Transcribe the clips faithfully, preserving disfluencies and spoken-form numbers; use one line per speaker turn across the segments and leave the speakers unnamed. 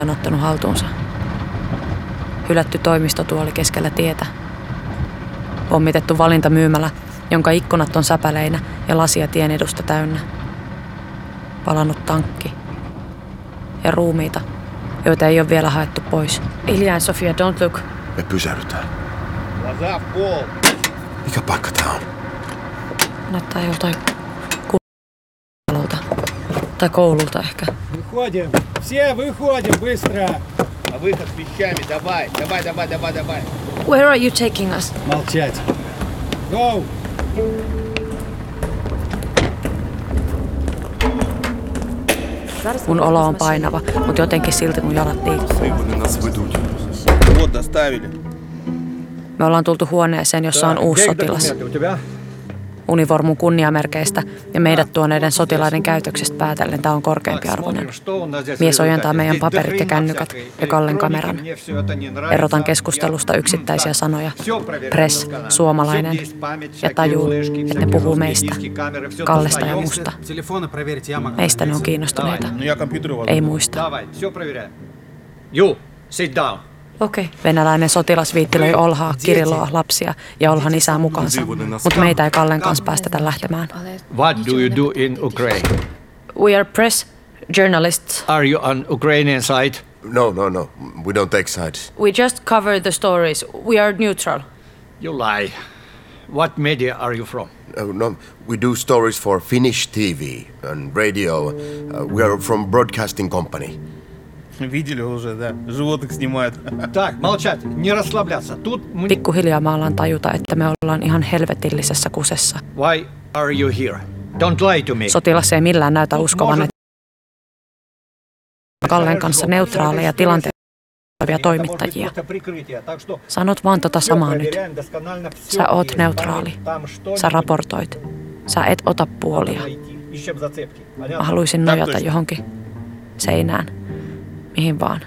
on ottanut haltuunsa. Hylätty toimistotuoli keskellä tietä. Pommitettu valintamyymälä, jonka ikkunat on säpäleinä ja lasia tien edusta täynnä. Palannut tankki. Ja ruumiita, joita ei ole vielä haettu pois. Ilja ja Sofia, don't look.
Me pysähdytään. Mikä paikka tää on?
Näyttää joltain kunnalta. Tai koululta ehkä.
Выходим! Все выходим быстро!
На выход с вещами, давай, давай, давай, давай, давай.
Where are you taking us?
Молчать! Go!
Mun olo on painava, mutta jotenkin silti mun jalat liikkuu.
Вот, доставили.
Me ollaan tultu huoneeseen, jossa on uusi sotilas. Univormun kunniamerkeistä ja meidät tuoneiden sotilaiden käytöksestä päätellen tämä on korkeampiarvoinen. Mies ojentaa meidän paperit ja kännykät ja Kallen kameran. Erotan keskustelusta yksittäisiä sanoja. Press, suomalainen ja tajuu, että ne puhuu meistä, Kallesta ja musta. Meistä ne on kiinnostuneita, ei muista.
You, sit down.
Okei. Okay. Venäläinen sotilas viittilöi Olhaa, Kirilloa, lapsia ja Olhan isää mukaansa, mutta meitä ei Kallen kanssa päästetä lähtemään.
What do you do in Ukraine?
We are press journalists.
Are you on Ukrainian side?
No, no, no. We don't take sides.
We just cover the stories. We are neutral.
You lie. What media are you from?
Uh, no, we do stories for Finnish T V and radio. Uh, we are from broadcasting company.
Видели уже, да. Животных снимают.
Так, молчать, не расслабляться. Тут мы...
Pikkuhiljaa mä alan tajuta, että me ollaan ihan helvetillisessä kusessa.
Why are you here? Don't lie to me.
Sotilas ei millään näytä uskovan, että Kallen kanssa neutraaleja tilanteita toimittajia. Sanot vaan tota samaa nyt. Sä oot neutraali. Sä raportoit. Sä et ota puolia. Mä haluaisin nojata johonkin seinään. Mihin vaan.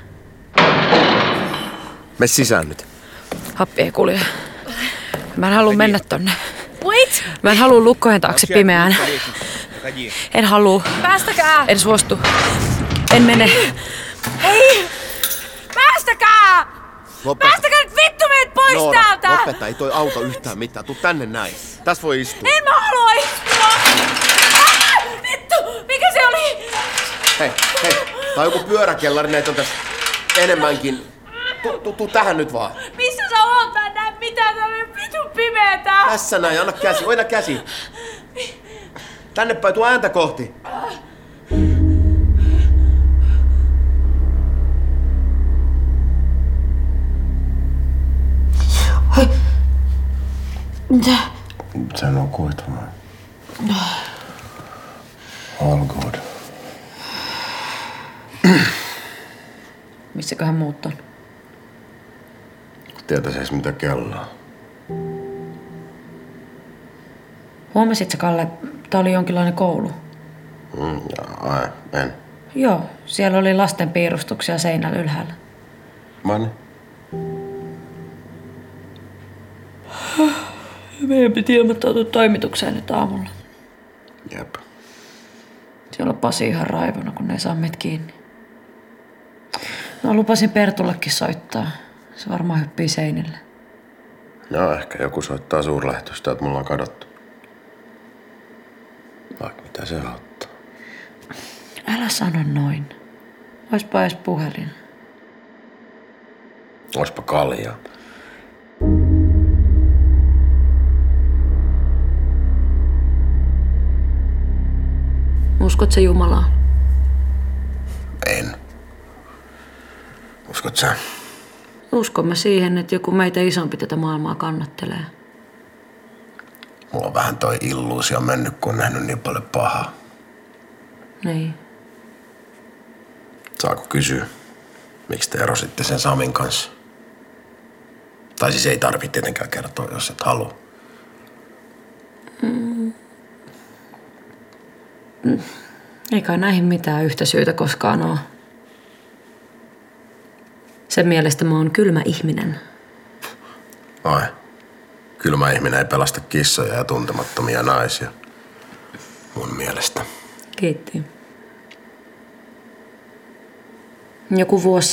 Me sisään nyt.
Happi ei kulje. Mä en halua mennä tonne. Wait! Mä en halua lukkojen taakse pimeään. En halua.
Päästäkää!
En suostu. En mene.
Hei! Päästäkää!
Lopeta.
Päästäkää nyt vittu meidät pois
Noora,
täältä!
lopeta, ei toi auta yhtään mitään. Tuu tänne näin. Tässä voi istua.
En mä halua istua! Ah, vittu! Mikä se oli?
Hei, hei. Tää on joku pyöräkellari, näitä on tässä enemmänkin. Tuu, tuu, tuu tähän nyt vaan.
Missä sä oot? Mä en näe mitään, tää on vitun pimeetä!
Tässä näin, anna käsi, oina käsi. Tänne päin, tuo ääntä kohti.
Hei. Mitä?
Sä nukuit vaan. All good.
Missäköhän muut on?
Tietäis edes mitä kello on.
Huomasitko, Kalle, tää oli jonkinlainen koulu?
Mm, ai, en.
Joo, siellä oli lasten piirustuksia seinällä ylhäällä.
Mani?
Meidän piti ilmoittautua toimitukseen nyt aamulla.
Jep.
Siellä on Pasi ihan raivona, kun ne ei saa meitä kiinni. Mä lupasin Pertullekin soittaa. Se varmaan hyppii seinille.
No ehkä joku soittaa suurlähetystä, että mulla on kadottu. Vaikka mitä se auttaa.
Älä sano noin. Oispa edes puhelin.
Oispa kaljaa.
Uskot sä Jumalaa?
En. Uskot sä?
Uskon mä siihen, että joku meitä isompi tätä maailmaa kannattelee.
Mulla on vähän toi illuusio mennyt, kun on nähnyt niin paljon pahaa.
Niin.
Saako kysyä, miksi te erositte sen Samin kanssa? Tai siis ei tarvitse tietenkään kertoa, jos et halua.
Mm. Mm. Ei kai näihin mitään yhtä syytä koskaan ole. Sen mielestä mä oon kylmä ihminen.
Ai. Kylmä ihminen ei pelasta kissoja ja tuntemattomia naisia. Mun mielestä.
Kiitti. Joku vuosi